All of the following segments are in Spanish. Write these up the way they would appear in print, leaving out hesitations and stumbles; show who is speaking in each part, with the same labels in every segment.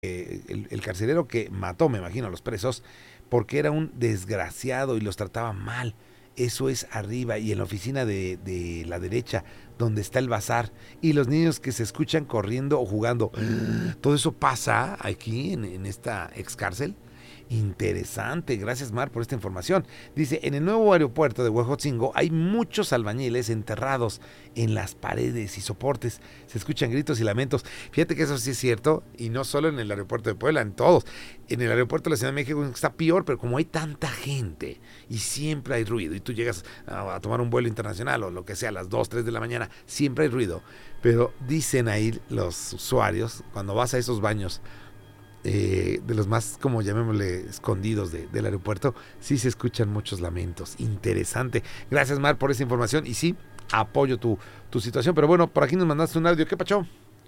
Speaker 1: el carcelero que mató, me imagino, a los presos, porque era un desgraciado y los trataba mal. Eso es arriba y en la oficina de la derecha, donde está el bazar, y los niños que se escuchan corriendo o jugando. Todo eso pasa aquí en esta ex cárcel. Interesante, gracias Mar por esta información. Dice, en el nuevo aeropuerto de Huejotzingo hay muchos albañiles enterrados en las paredes y soportes. Se escuchan gritos y lamentos. Fíjate que eso sí es cierto, y no solo en el aeropuerto de Puebla, en todos. En el aeropuerto de la Ciudad de México está peor, pero como hay tanta gente y siempre hay ruido, y tú llegas a tomar un vuelo internacional o lo que sea a las 2, 3 de la mañana, siempre hay ruido. Pero dicen ahí los usuarios, cuando vas a esos baños, de los más, como llamémosle, escondidos del aeropuerto, sí se escuchan muchos lamentos. Interesante. Gracias, Mar, por esa información. Y sí, apoyo tu situación. Pero bueno, por aquí nos mandaste un audio. ¿Qué pacho?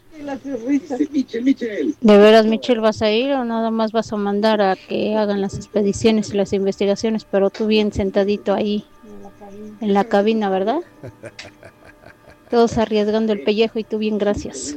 Speaker 2: ¿De veras, Michelle, vas a ir o nada más vas a mandar a que hagan las expediciones y las investigaciones, pero tú bien sentadito ahí en la cabina, ¿verdad? Todos arriesgando el pellejo y tú bien, gracias.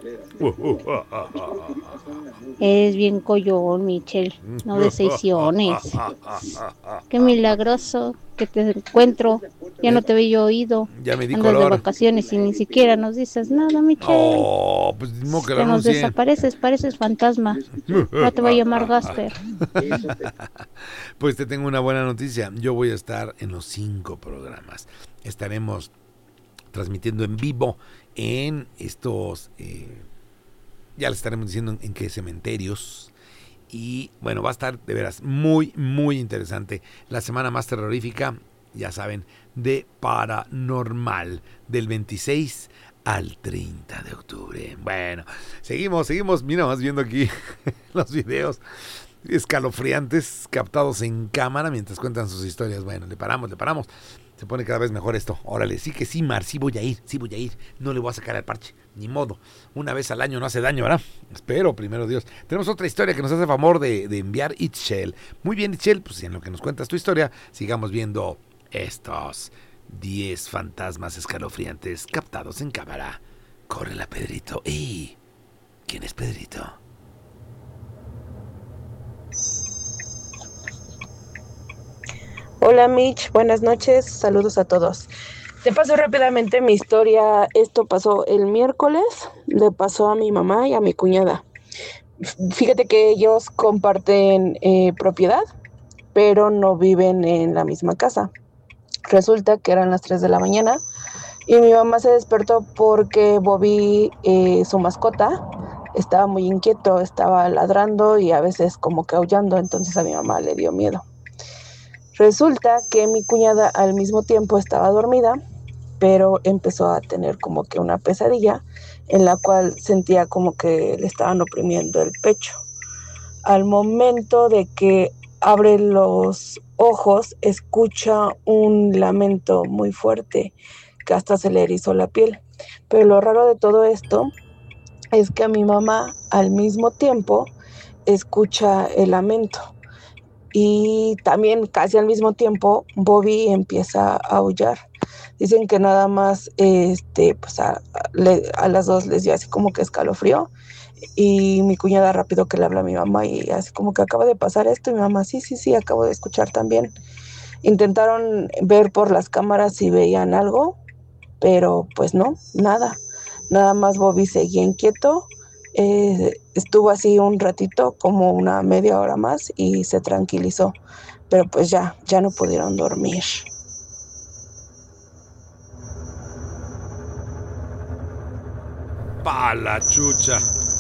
Speaker 2: Eres bien collón, Michelle, no decisiones. Qué milagroso que te encuentro. Ya no te veo oído.
Speaker 1: Ya me di
Speaker 2: Andas de
Speaker 1: color.
Speaker 2: vacaciones y ni siquiera nos dices nada, Michelle.
Speaker 1: Oh, pues mismo que lo
Speaker 2: Te nos
Speaker 1: anuncie.
Speaker 2: desapareces, pareces fantasma. Ya te va a llamar Gasper.
Speaker 1: Pues te tengo una buena noticia. Yo voy a estar en los 5 programas. Estaremos transmitiendo en vivo en estos, ya les estaremos diciendo en qué cementerios. Y bueno, va a estar de veras muy, muy interesante. La semana más terrorífica, ya saben, de Paranormal, del 26 al 30 de octubre. Bueno, seguimos. Mira, más viendo aquí los videos escalofriantes captados en cámara mientras cuentan sus historias. Bueno, le paramos. Se pone cada vez mejor esto. Órale, sí que sí, Mar, sí voy a ir. No le voy a sacar al parche, ni modo. Una vez al año no hace daño, ¿verdad? Espero, primero Dios. Tenemos otra historia que nos hace favor de enviar Itchel. Muy bien, Itchel, pues en lo que nos cuentas tu historia, sigamos viendo estos 10 fantasmas escalofriantes captados en cámara. Córrela, Pedrito. ¡Ey! ¿Quién es Pedrito?
Speaker 3: Hola Mitch, buenas noches, saludos a todos. Te paso rápidamente mi historia. Esto pasó el miércoles, le pasó a mi mamá y a mi cuñada. Fíjate que ellos comparten propiedad, pero no viven en la misma casa. Resulta que eran las 3 de la mañana y mi mamá se despertó porque Bobby, su mascota, estaba muy inquieto, estaba ladrando y a veces como que aullando, entonces a mi mamá le dio miedo. Resulta que mi cuñada al mismo tiempo estaba dormida, pero empezó a tener como que una pesadilla en la cual sentía como que le estaban oprimiendo el pecho. Al momento de que abre los ojos, escucha un lamento muy fuerte que hasta se le erizó la piel. Pero lo raro de todo esto es que a mi mamá al mismo tiempo escucha el lamento. Y también casi al mismo tiempo Bobby empieza a aullar. Dicen que nada más pues a las dos les dio así como que escalofrío y mi cuñada rápido que le habla a mi mamá y así como que acaba de pasar esto y mi mamá sí, acabo de escuchar también. Intentaron ver por las cámaras si veían algo, pero pues no, nada más Bobby seguía inquieto. Estuvo así un ratito, como una media hora más y se tranquilizó, pero pues ya no pudieron dormir.
Speaker 1: ¡Pa la chucha!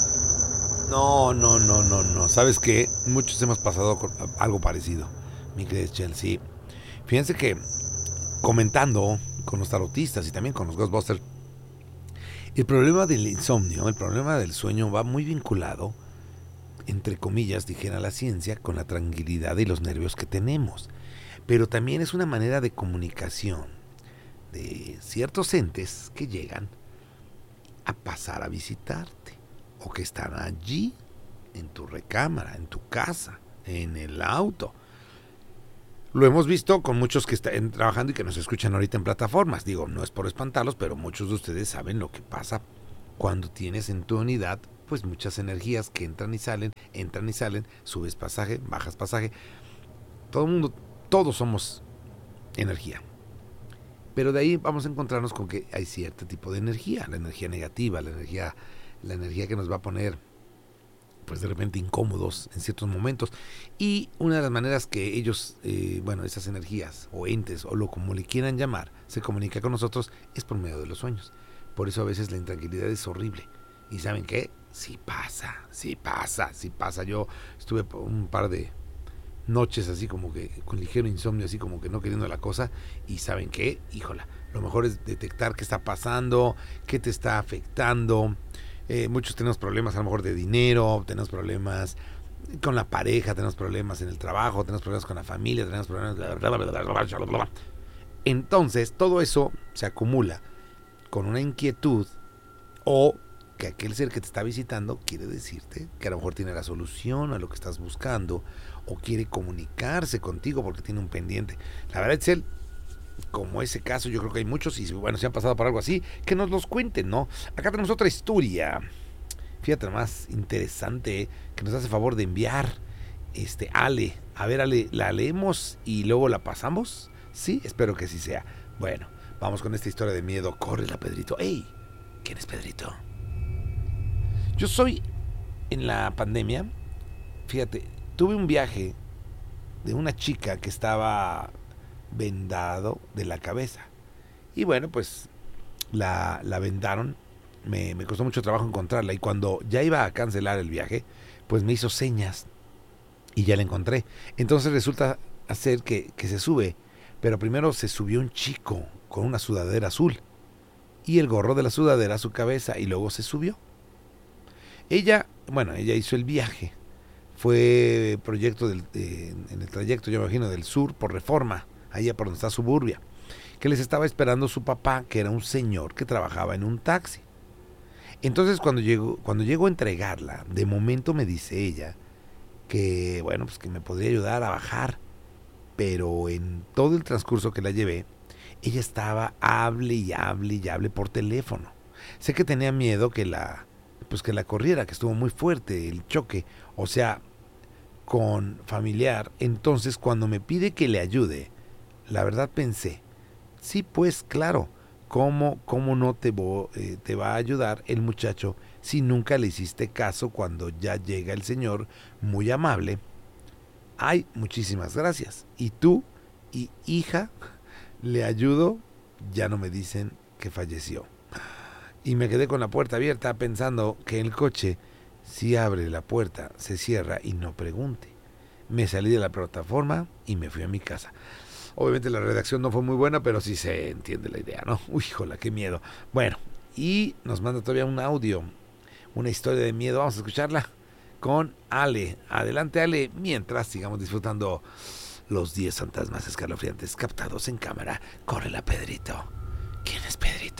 Speaker 1: No. ¿Sabes qué? Muchos hemos pasado con algo parecido, mi querida Chelsea. Fíjense que comentando con los tarotistas y también con los Ghostbusters, el problema del insomnio, el problema del sueño va muy vinculado, entre comillas, dijera la ciencia, con la tranquilidad y los nervios que tenemos. Pero también es una manera de comunicación de ciertos entes que llegan a pasar a visitarte o que están allí en tu recámara, en tu casa, en el auto. Lo hemos visto con muchos que están trabajando y que nos escuchan ahorita en plataformas. Digo, no es por espantarlos, pero muchos de ustedes saben lo que pasa cuando tienes en tu unidad pues muchas energías que entran y salen, subes pasaje, bajas pasaje. Todo el mundo, todos somos energía. Pero de ahí vamos a encontrarnos con que hay cierto tipo de energía, la energía negativa, la energía que nos va a poner pues de repente incómodos en ciertos momentos. Y una de las maneras que ellos, esas energías o entes o como le quieran llamar, se comunica con nosotros es por medio de los sueños. Por eso a veces la intranquilidad es horrible. ¿Y saben qué? Sí pasa. Yo estuve un par de noches así como que con ligero insomnio, así como que no queriendo la cosa. Y ¿saben qué? Híjola, lo mejor es detectar qué está pasando, qué te está afectando. Muchos tenemos problemas a lo mejor de dinero, tenemos problemas con la pareja, tenemos problemas en el trabajo, tenemos problemas con la familia, tenemos problemas... Entonces, todo eso se acumula con una inquietud o que aquel ser que te está visitando quiere decirte que a lo mejor tiene la solución a lo que estás buscando o quiere comunicarse contigo porque tiene un pendiente. La verdad, Itzel, como ese caso, yo creo que hay muchos y bueno, si han pasado por algo así, que nos los cuenten, ¿no? Acá tenemos otra historia, fíjate más interesante, que nos hace favor de enviar Ale. A ver, Ale, ¿la leemos y luego la pasamos? Sí, espero que sí sea. Bueno, vamos con esta historia de miedo. Córrela, Pedrito. ¡Ey! ¿Quién es Pedrito? Yo soy, en la pandemia, fíjate, tuve un viaje de una chica que estaba vendado de la cabeza. Y bueno, pues la vendaron. Me costó mucho trabajo encontrarla. Y cuando ya iba a cancelar el viaje, pues me hizo señas y ya la encontré. Entonces resulta hacer que se sube. Pero primero se subió un chico con una sudadera azul y el gorro de la sudadera a su cabeza y luego se subió. Ella hizo el viaje. Fue proyecto en el trayecto, yo me imagino, del sur por Reforma, allá por donde está Suburbia, que les estaba esperando su papá, que era un señor que trabajaba en un taxi. Entonces cuando llegó a entregarla, de momento me dice ella que, bueno, pues que me podría ayudar a bajar, pero en todo el transcurso que la llevé, ella estaba hable y hable por teléfono. Sé que tenía miedo que la corriera, que estuvo muy fuerte el choque, o sea, con familiar. Entonces cuando me pide que le ayude, la verdad pensé, sí, pues claro, ¿cómo no te va a ayudar el muchacho si nunca le hiciste caso cuando ya llega el señor muy amable? Ay, muchísimas gracias. ¿Y tú? ¿Y hija? ¿Le ayudo? Ya no me dicen que falleció. Y me quedé con la puerta abierta pensando que el coche, si abre la puerta, se cierra y no pregunte. Me salí de la plataforma y me fui a mi casa. Obviamente la redacción no fue muy buena, pero sí se entiende la idea, ¿no? Uy, jola, qué miedo. Bueno, y nos manda todavía un audio, una historia de miedo. Vamos a escucharla con Ale. Adelante, Ale, mientras sigamos disfrutando los 10 fantasmas escalofriantes captados en cámara. Córrela, Pedrito. ¿Quién es Pedrito?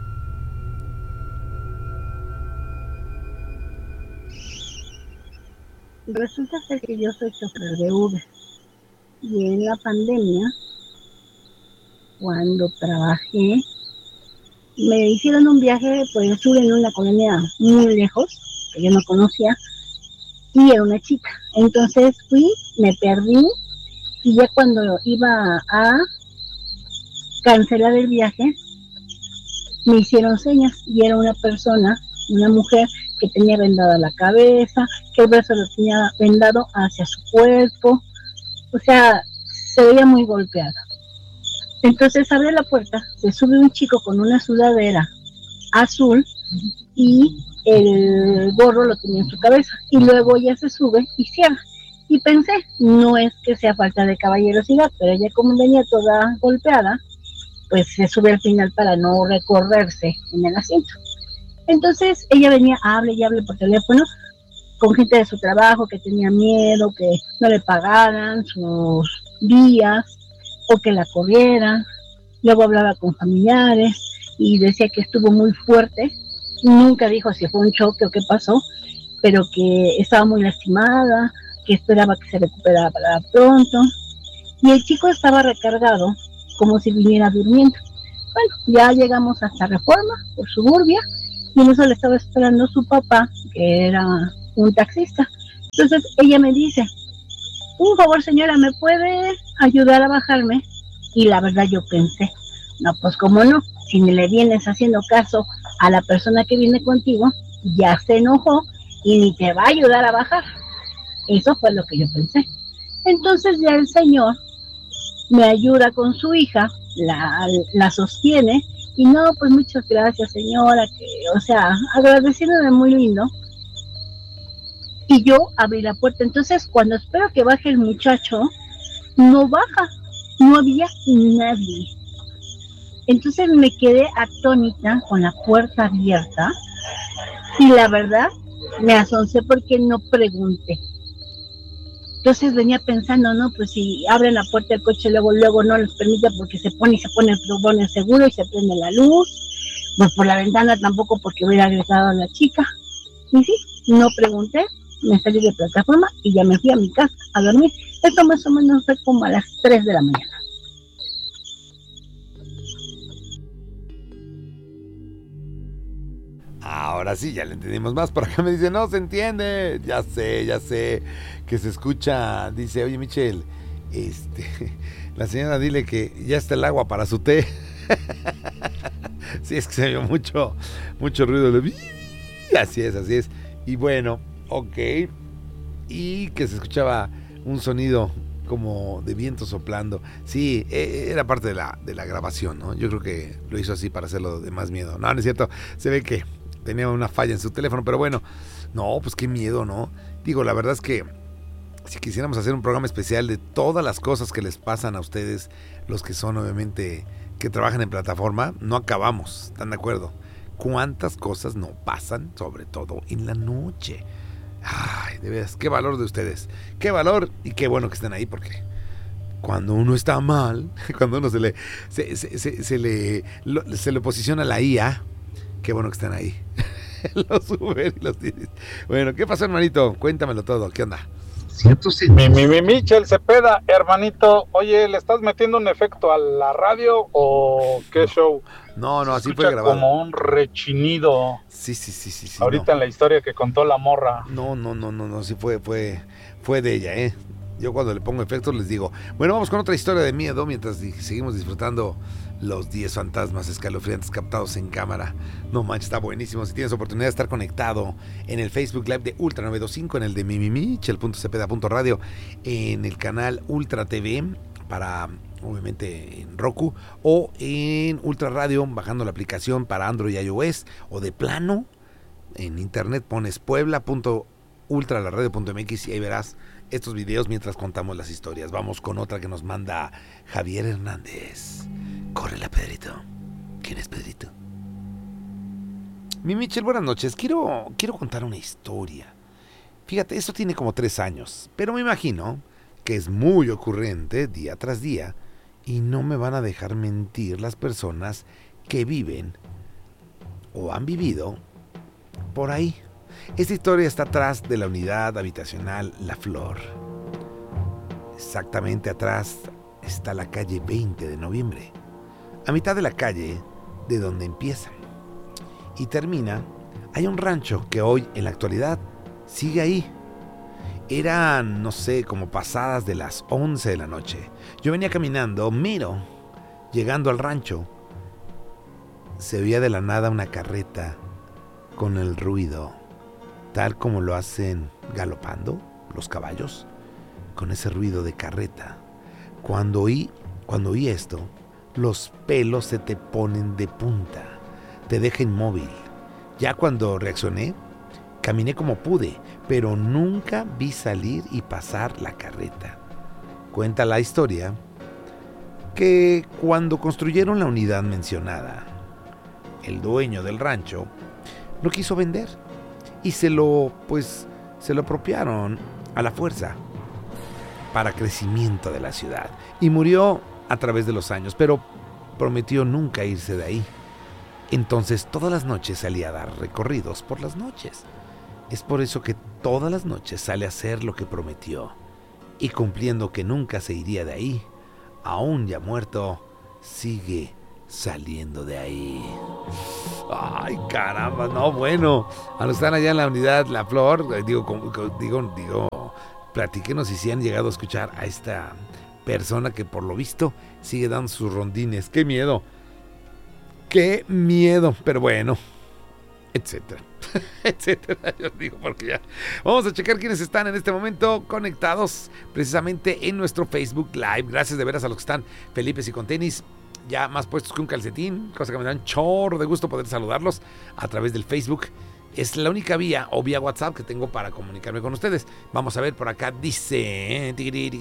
Speaker 4: Resulta ser que yo soy chofer de Uber y en la pandemia, cuando trabajé, me hicieron un viaje por el sur en una colonia muy lejos, que yo no conocía, y era una chica. Entonces fui, me perdí y ya cuando iba a cancelar el viaje, me hicieron señas y era una persona, una mujer que tenía vendada la cabeza, que el brazo lo tenía vendado hacia su cuerpo, o sea, se veía muy golpeada. Entonces abre la puerta, se sube un chico con una sudadera azul y el gorro lo tenía en su cabeza, y luego ella se sube y cierra. Y pensé, no es que sea falta de caballerosidad, pero ella como venía toda golpeada, pues se sube al final para no recorrerse en el asiento. Entonces ella venía, hable y hable por teléfono con gente de su trabajo que tenía miedo, que no le pagaran sus días o que la corrieran. Luego hablaba con familiares y decía que estuvo muy fuerte. Nunca dijo si fue un choque o qué pasó, pero que estaba muy lastimada, que esperaba que se recuperara pronto. Y el chico estaba recargado como si viniera durmiendo. Bueno, ya llegamos hasta Reforma, por Suburbia, y en eso le estaba esperando su papá, que era un taxista. Entonces ella me dice, por favor señora, ¿me puede ayudar a bajarme? Y la verdad yo pensé, no, pues cómo no, si ni le vienes haciendo caso a la persona que viene contigo, ya se enojó y ni te va a ayudar a bajar. Eso fue lo que yo pensé. Entonces ya el señor me ayuda con su hija, la sostiene, y no, pues muchas gracias señora, que, o sea, agradeciéndome muy lindo. Y yo abrí la puerta, entonces cuando espero que baje el muchacho, no baja, no había nadie. Entonces me quedé atónita con la puerta abierta y la verdad me asoncé porque no pregunté. Entonces venía pensando, no, pues si abren la puerta del coche, luego no les permite porque se pone el seguro y se prende la luz. Pues por la ventana tampoco porque hubiera agregado a la chica. Y sí, no pregunté, me salí de plataforma y ya me fui a mi casa a dormir. Esto más o menos fue como a las 3 de la mañana.
Speaker 1: Ahora sí, ya le entendimos más. Por acá me dice, no se entiende. Ya sé, que se escucha. Dice, oye, Michelle, la señora dile que ya está el agua para su té. Sí, es que se oyó mucho ruido. Así es. Y bueno, ok. Y que se escuchaba un sonido como de viento soplando. Sí, era parte de la grabación, ¿no? Yo creo que lo hizo así para hacerlo de más miedo. No es cierto. Se ve que tenía una falla en su teléfono, pero bueno, no, pues qué miedo, ¿no? Digo, la verdad es que si quisiéramos hacer un programa especial de todas las cosas que les pasan a ustedes, los que son obviamente que trabajan en plataforma, no acabamos, ¿están de acuerdo? ¿Cuántas cosas no pasan, sobre todo en la noche? Ay, de veras, qué valor de ustedes, qué valor y qué bueno que estén ahí, porque cuando uno está mal, cuando uno se le posiciona la IA, qué bueno que están ahí. Los Uber y los Didis. Bueno, ¿qué pasó, hermanito? Cuéntamelo todo, ¿qué onda?
Speaker 5: Michel Cepeda, hermanito, oye, ¿le estás metiendo un efecto a la radio o qué show?
Speaker 1: No, así
Speaker 5: escucha
Speaker 1: fue grabado.
Speaker 5: Como un rechinido.
Speaker 1: Sí.
Speaker 5: Ahorita en la historia que contó la morra.
Speaker 1: No, sí fue de ella, ¿eh? Yo cuando le pongo efectos les digo, bueno, vamos con otra historia de miedo mientras seguimos disfrutando los 10 fantasmas escalofriantes captados en cámara. No manches, está buenísimo. Si tienes oportunidad de estar conectado en el Facebook Live de Ultra 925, en el de Michel.cepeda.radio, en el canal Ultra TV para, obviamente, en Roku, o en Ultra Radio, bajando la aplicación para Android y iOS, o de plano, en internet pones puebla.ultralaradio.mx y ahí verás estos videos mientras contamos las historias. Vamos con otra que nos manda Javier Hernández. Córrela, Pedrito. ¿Quién es Pedrito? Mi Michel, buenas noches. Quiero contar una historia. Fíjate, esto tiene como 3 años, pero me imagino que es muy ocurrente día tras día y no me van a dejar mentir las personas que viven o han vivido por ahí. Esta historia está atrás de la unidad habitacional La Flor. Exactamente atrás está la calle 20 de noviembre. A mitad de la calle, de donde empieza y termina, hay un rancho que hoy, en la actualidad, sigue ahí. Eran, no sé, como pasadas de las 11 de la noche. Yo venía caminando, llegando al rancho. Se veía de la nada una carreta con el ruido, tal como lo hacen galopando los caballos, con ese ruido de carreta. Cuando oí esto, los pelos se te ponen de punta, te deja inmóvil. Ya cuando reaccioné, caminé como pude, pero nunca vi salir y pasar la carreta. Cuenta la historia que cuando construyeron la unidad mencionada, el dueño del rancho no quiso vender y se lo apropiaron a la fuerza para crecimiento de la ciudad y murió a través de los años, pero prometió nunca irse de ahí. Entonces todas las noches salía a dar recorridos por las noches. Es por eso que todas las noches sale a hacer lo que prometió y cumpliendo que nunca se iría de ahí, aún ya muerto, sigue saliendo de ahí. Ay, caramba, no, bueno. A los que están allá en la unidad La Flor, platíquenos si han llegado a escuchar a esta persona que por lo visto sigue dando sus rondines. ¡Qué miedo! ¡Qué miedo! Pero bueno, etcétera, etcétera, yo digo, porque ya vamos a checar quiénes están en este momento conectados precisamente en nuestro Facebook Live. Gracias de veras a los que están Felipes y con tenis, ya más puestos que un calcetín, cosa que me dan chorro de gusto poder saludarlos a través del Facebook. Es la única vía o vía WhatsApp que tengo para comunicarme con ustedes. Vamos a ver, por acá dice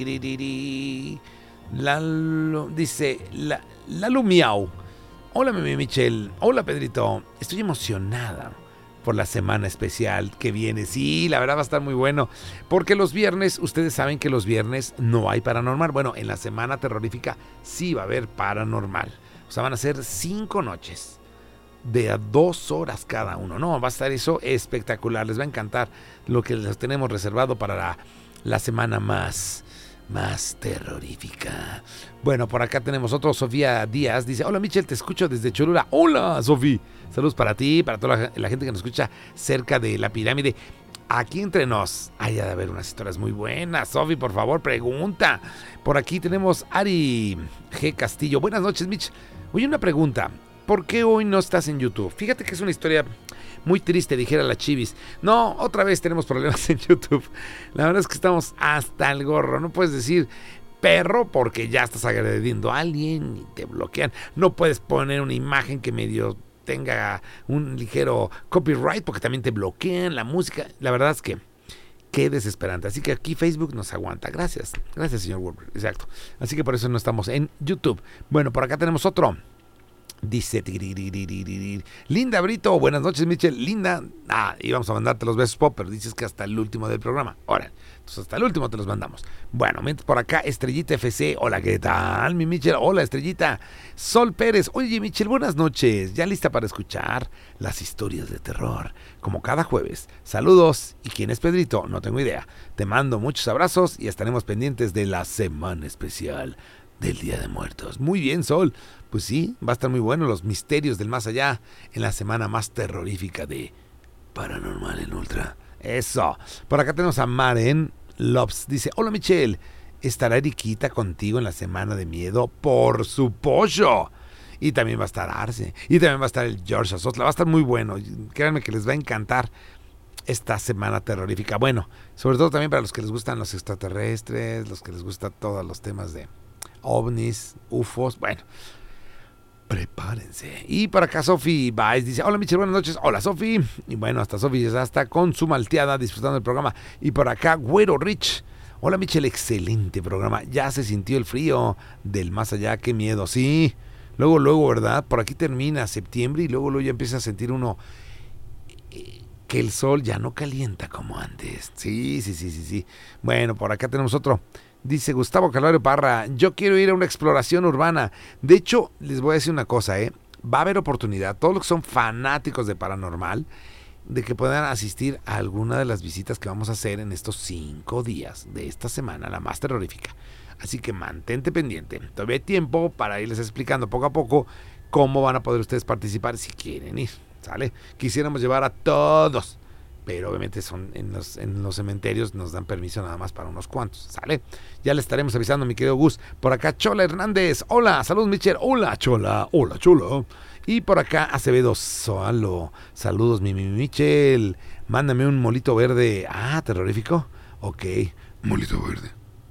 Speaker 1: Lalo Miau. Hola, Mimi Michelle. Hola, Pedrito. Estoy emocionada por la semana especial que viene. Sí, la verdad va a estar muy bueno. Porque los viernes, ustedes saben que los viernes no hay paranormal. Bueno, en la semana terrorífica sí va a haber paranormal. O sea, van a ser 5 noches de a 2 horas cada uno. No, va a estar eso espectacular. Les va a encantar lo que les tenemos reservado para la semana más terrorífica. Bueno, por acá tenemos otro. Sofía Díaz dice: hola Michelle, te escucho desde Cholula. Hola Sofía, saludos para ti, para toda la gente que nos escucha cerca de la pirámide. Aquí entre nos hay de haber unas historias muy buenas. Sofi, por favor, pregunta. Por aquí tenemos Ari G. Castillo. Buenas noches, Mitch. Oye, una pregunta. ¿Por qué hoy no estás en YouTube? Fíjate que es una historia muy triste, dijera la Chivis. No, otra vez tenemos problemas en YouTube. La verdad es que estamos hasta el gorro. No puedes decir perro porque ya estás agrediendo a alguien y te bloquean. No puedes poner una imagen que medio tenga un ligero copyright porque también te bloquean la música. La verdad es que qué desesperante. Así que aquí Facebook nos aguanta. Gracias, señor Wolver. Exacto. Así que por eso no estamos en YouTube. Bueno, por acá tenemos otro. Dice Linda Brito, buenas noches Michelle. Linda, íbamos a mandarte los besos pop, pero dices que hasta el último del programa. Ahora, entonces hasta el último te los mandamos. Bueno, por acá Estrellita FC, hola, ¿qué tal mi Michelle? Hola Estrellita. Sol Pérez, oye Michelle, buenas noches. ¿Ya lista para escuchar las historias de terror? Como cada jueves. Saludos. ¿Y quién es Pedrito? No tengo idea. Te mando muchos abrazos y estaremos pendientes de la semana especial del Día de Muertos. Muy bien, Sol. Pues sí, va a estar muy bueno los misterios del más allá en la semana más terrorífica de Paranormal en Ultra. Eso. Por acá tenemos a Maren Loves. Dice: hola Michelle, ¿estará Eriquita contigo en la semana de miedo? Por su pollo. Y también va a estar Arce. Y también va a estar el George Azotla. Va a estar muy bueno. Créanme que les va a encantar esta semana terrorífica. Bueno, sobre todo también para los que les gustan los extraterrestres, los que les gustan todos los temas de ovnis, UFOs. Bueno, prepárense. Y por acá Sofi Baez dice: hola Michelle, buenas noches. Hola Sofi. Y bueno, hasta Sofi ya está con su malteada disfrutando del programa. Y por acá Güero Rich: hola Michelle, excelente programa. Ya se sintió el frío del más allá, qué miedo. Sí, luego, ¿verdad? Por aquí termina septiembre y luego ya empieza a sentir uno que el sol ya no calienta como antes. Sí. Bueno, por acá tenemos otro. Dice Gustavo Calvario Parra: yo quiero ir a una exploración urbana. De hecho, les voy a decir una cosa, va a haber oportunidad, todos los que son fanáticos de paranormal, de que puedan asistir a alguna de las visitas que vamos a hacer en estos 5 días de esta semana, la más terrorífica. Así que mantente pendiente. Todavía hay tiempo para irles explicando poco a poco cómo van a poder ustedes participar si quieren ir, ¿sale? Quisiéramos llevar a todos, pero obviamente son en los cementerios nos dan permiso nada más para unos cuantos, ¿sale? Ya le estaremos avisando, mi querido Gus. Por acá Chola Hernández: hola, saludos Michelle. Hola Chola. Y por acá Acevedo Solo: saludos mi Michelle, mándame un molito verde. Terrorífico. Ok, molito verde.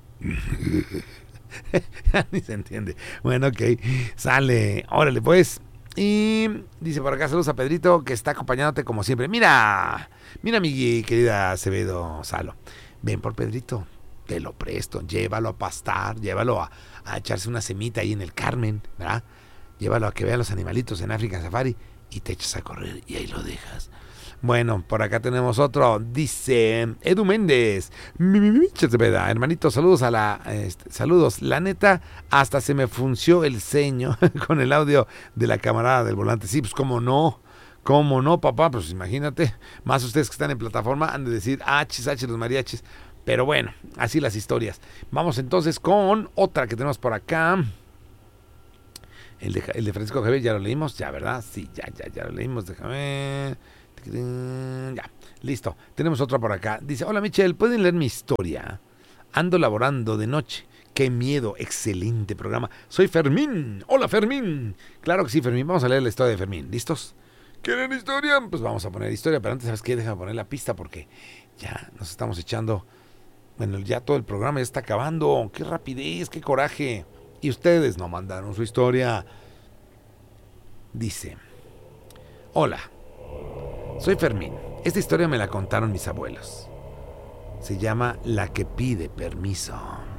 Speaker 1: Ni se entiende. Bueno, ok, sale, órale pues. Y dice por acá: saludos a Pedrito, que está acompañándote como siempre. Mira mi querida Acevedo Salo, ven por Pedrito, te lo presto, llévalo a pastar, llévalo a echarse una semita ahí en el Carmen, ¿verdad? Llévalo a que vea los animalitos en África Safari y te echas a correr y ahí lo dejas. Bueno, por acá tenemos otro. Dice Edu Méndez: hermanito, saludos saludos. La neta, hasta se me frunció el ceño con el audio de la camarada del volante. Sí, pues cómo no, papá. Pues imagínate, más ustedes que están en plataforma han de decir achis, los mariachis. Pero bueno, así las historias. Vamos entonces con otra que tenemos por acá. El de Francisco Javier ya lo leímos, ya, ¿verdad? Sí, ya lo leímos, déjame. Ya, listo. Tenemos otra por acá. Dice, hola Michelle, ¿pueden leer mi historia? Ando laborando de noche. ¡Qué miedo! Excelente programa. Soy Fermín. Hola Fermín. Claro que sí, Fermín. Vamos a leer la historia de Fermín. ¿Listos? ¿Quieren historia? Pues vamos a poner historia. Pero antes, ¿sabes qué? Déjame poner la pista porque ya nos estamos echando... Bueno, ya todo el programa ya está acabando. ¡Qué rapidez! ¡Qué coraje! Y ustedes no mandaron su historia. Dice, hola, soy Fermín. Esta historia me la contaron mis abuelos. Se llama La que pide permiso.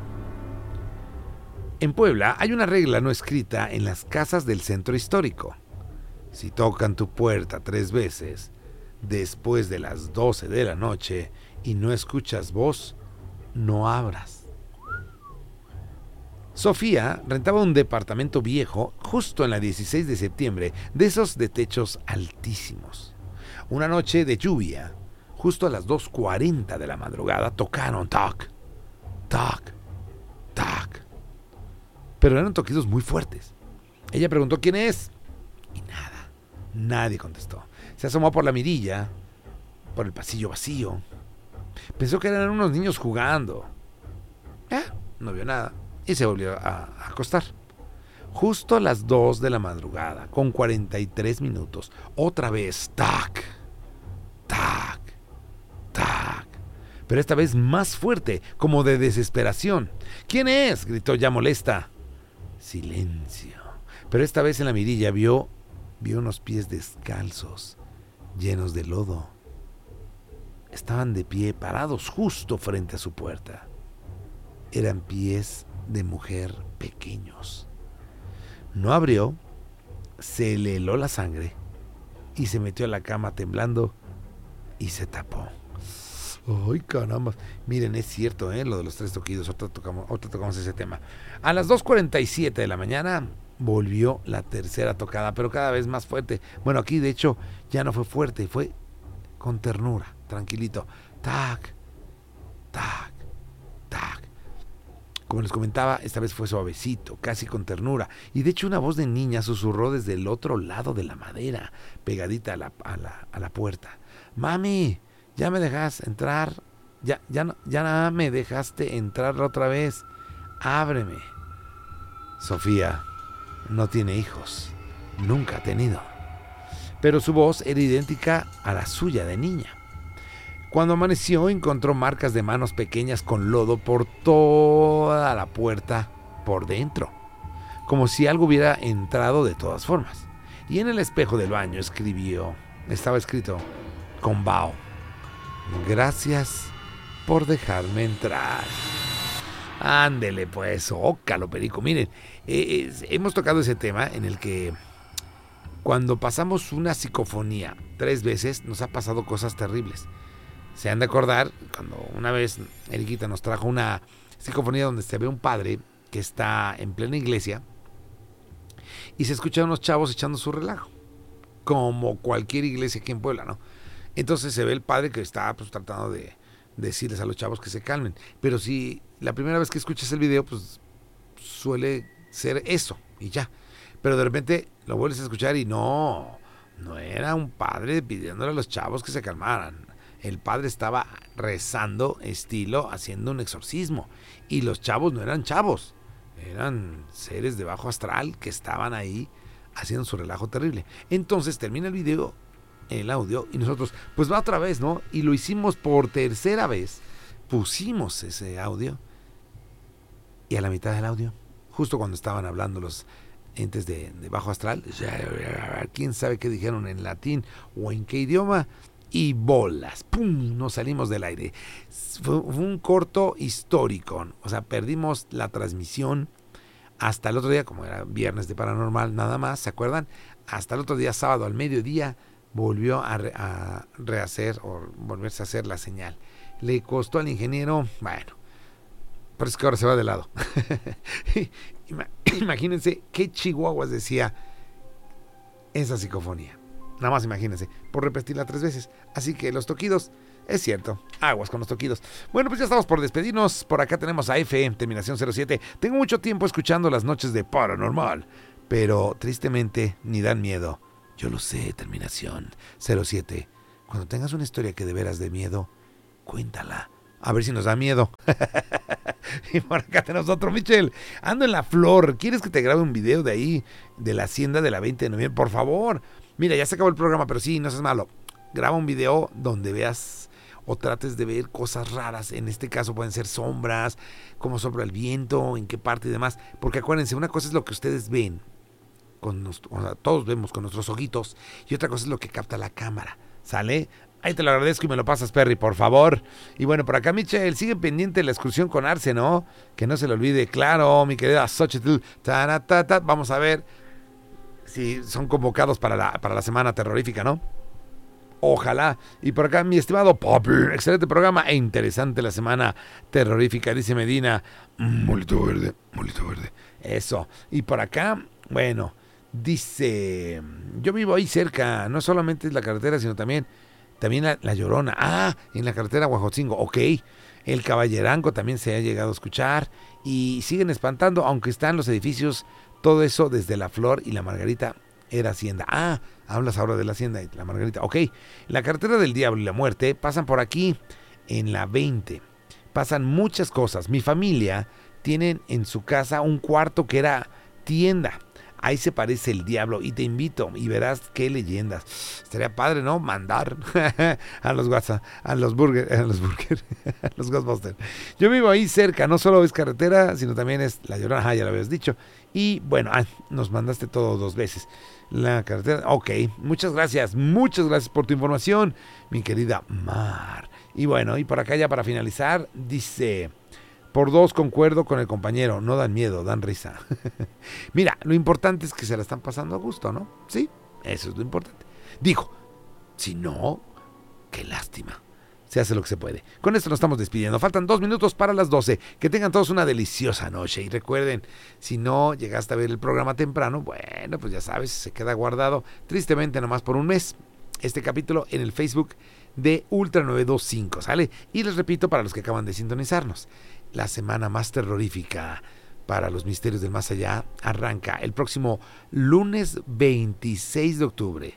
Speaker 1: En Puebla hay una regla no escrita en las casas del centro histórico. Si tocan tu puerta 3 veces después de las 12 de la noche y no escuchas voz, no abras. Sofía rentaba un departamento viejo justo en la 16 de septiembre, de esos de techos altísimos. Una noche de lluvia, justo a las 2:40 de la madrugada, tocaron toc, toc, toc. Pero eran toquidos muy fuertes. Ella preguntó quién es y nada, nadie contestó. Se asomó por la mirilla, por el pasillo vacío. Pensó que eran unos niños jugando. No vio nada. Y se volvió a acostar. Justo a las 2 de la madrugada, con 43 minutos, otra vez, tac, tac, tac. Pero esta vez más fuerte, como de desesperación. ¿Quién es?, gritó ya molesta. Silencio. Pero esta vez en la mirilla vio unos pies descalzos, llenos de lodo. Estaban de pie, parados justo frente a su puerta. Eran pies de mujer pequeños. No abrió, se le heló la sangre y se metió a la cama temblando y se tapó. ¡Ay, caramba! Miren, es cierto, lo de los 3 toquidos. Ahorita tocamos ese tema. A las 2:47 de la mañana volvió la tercera tocada, pero cada vez más fuerte. Bueno, aquí de hecho ya no fue fuerte, fue con ternura, tranquilito. Tac, tac, tac. Como les comentaba, esta vez fue suavecito, casi con ternura. Y de hecho una voz de niña susurró desde el otro lado de la madera, pegadita a la puerta. Mami, ya me dejas entrar. Ya me dejaste entrar otra vez. Ábreme. Sofía no tiene hijos. Nunca ha tenido. Pero su voz era idéntica a la suya de niña. Cuando amaneció, encontró marcas de manos pequeñas con lodo por toda la puerta por dentro, como si algo hubiera entrado de todas formas. Y en el espejo del baño estaba escrito con vaho: gracias por dejarme entrar. Ándele pues, ócalo perico. Miren, hemos tocado ese tema en el que cuando pasamos una psicofonía 3 veces nos ha pasado cosas terribles. Se han de acordar cuando una vez Eriquita nos trajo una psicofonía donde se ve un padre que está en plena iglesia y se escuchan unos chavos echando su relajo, como cualquier iglesia aquí en Puebla, ¿no? Entonces se ve el padre que está pues tratando de decirles a los chavos que se calmen. Pero si la primera vez que escuchas el video, pues suele ser eso y ya. Pero de repente lo vuelves a escuchar y no era un padre pidiéndole a los chavos que se calmaran. El padre estaba rezando, haciendo un exorcismo. Y los chavos no eran chavos, eran seres de bajo astral que estaban ahí haciendo su relajo terrible. Entonces termina el video, el audio, y nosotros, pues va otra vez, ¿no? Y lo hicimos por tercera vez. Pusimos ese audio. Y a la mitad del audio, justo cuando estaban hablando los entes de bajo astral, quién sabe qué dijeron en latín o en qué idioma, y bolas, ¡pum!, nos salimos del aire. Fue un corto histórico, o sea, perdimos la transmisión hasta el otro día, como era viernes de Paranormal nada más, ¿se acuerdan? Hasta el otro día, sábado al mediodía, volvió a rehacer o volverse a hacer la señal. Le costó al ingeniero, bueno, pero es que ahora se va de lado. Imagínense qué chihuahuas decía esa psicofonía. Nada más imagínense, por repetirla 3 veces. Así que los toquidos, es cierto, aguas con los toquidos. Bueno, pues ya estamos por despedirnos. Por acá tenemos a F, terminación 07. Tengo mucho tiempo escuchando las noches de Paranormal, pero tristemente ni dan miedo. Yo lo sé, terminación 07. Cuando tengas una historia que de veras de miedo, cuéntala. A ver si nos da miedo. Y por acá tenemos otro, Michel. Ando en la flor. ¿Quieres que te grabe un video de ahí, de la hacienda de la 20 de noviembre? Por favor. Mira, ya se acabó el programa, pero sí, no seas malo. Graba un video donde veas o trates de ver cosas raras. En este caso pueden ser sombras, cómo sopla el viento, en qué parte y demás. Porque acuérdense, una cosa es lo que ustedes ven, o sea, todos vemos con nuestros ojitos, y otra cosa es lo que capta la cámara. ¿Sale? Ahí te lo agradezco y me lo pasas, Perry, por favor. Y bueno, por acá, Michelle, sigue pendiente de la excursión con Arce, ¿no? Que no se le olvide. Claro, mi querida Xochitl. Vamos a ver si son convocados para la semana terrorífica, ¿no? Ojalá. Y por acá, mi estimado Poppy, excelente programa e interesante la semana terrorífica, dice Medina. Molito verde, molito verde. Eso. Y por acá, bueno, dice, yo vivo ahí cerca, no solamente es la carretera, sino también la Llorona. Ah, en la carretera Huajotzingo. Ok. El Caballerango también se ha llegado a escuchar. Y siguen espantando, aunque están los edificios, todo eso desde la Flor y la Margarita era hacienda. Ah, hablas ahora de la hacienda y la Margarita. Ok. La carretera del Diablo y la Muerte pasan por aquí en la 20. Pasan muchas cosas. Mi familia tienen en su casa un cuarto que era tienda. Ahí se parece el diablo y te invito y verás qué leyendas. Estaría padre, ¿no? Mandar a los WhatsApp, a los Ghostbusters. Yo vivo ahí cerca, no solo es carretera, sino también es la Llorona, ya lo habías dicho. Y bueno, nos mandaste todo 2 veces. La carretera, ok, muchas gracias por tu información, mi querida Mar. Y bueno, y por acá ya para finalizar, dice... Por 2 concuerdo con el compañero, no dan miedo, dan risa. Mira, lo importante es que se la están pasando a gusto, ¿no? Sí, eso es lo importante. Dijo, si no, qué lástima. Se hace lo que se puede. Con esto nos estamos despidiendo. Faltan 2 minutos para las 12. Que tengan todos una deliciosa noche. Y recuerden, si no llegaste a ver el programa temprano, bueno, pues ya sabes, se queda guardado tristemente nomás por un mes. Este capítulo en el Facebook de Ultra 925, ¿sale? Y les repito, para los que acaban de sintonizarnos, la semana más terrorífica para los misterios del más allá arranca el próximo lunes 26 de octubre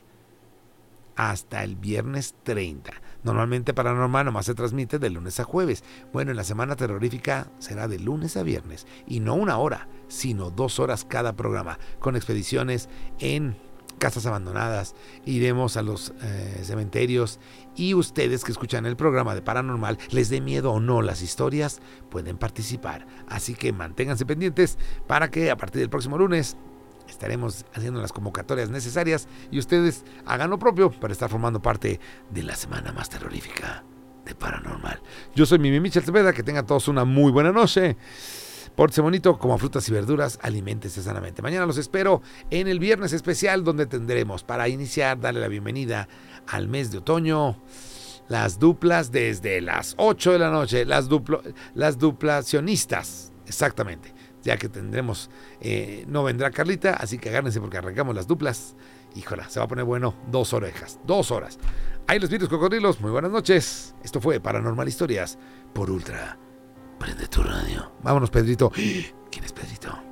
Speaker 1: hasta el viernes 30. Normalmente Paranormal nomás se transmite de lunes a jueves. Bueno, en la semana terrorífica será de lunes a viernes y no 1 hora, sino 2 horas cada programa, con expediciones en casas abandonadas, iremos a los cementerios, y ustedes que escuchan el programa de Paranormal, les dé miedo o no las historias, pueden participar. Así que manténganse pendientes para que a partir del próximo lunes estaremos haciendo las convocatorias necesarias y ustedes hagan lo propio para estar formando parte de la semana más terrorífica de Paranormal. Yo soy Mimi Michel Cepeda, que tengan todos una muy buena noche. Pórtese bonito, como frutas y verduras, aliméntese sanamente. Mañana los espero en el viernes especial, donde tendremos, para iniciar, darle la bienvenida al mes de otoño, las duplas desde las 8 de la noche, las duplacionistas, exactamente, ya que tendremos, no vendrá Carlita, así que agárrense porque arrancamos las duplas. Híjola, se va a poner bueno, 2 orejas, 2 horas. Ahí los virus cocodrilos, muy buenas noches. Esto fue Paranormal Historias por Ultra. Prende tu radio. Vámonos, Pedrito. ¿Quién es Pedrito?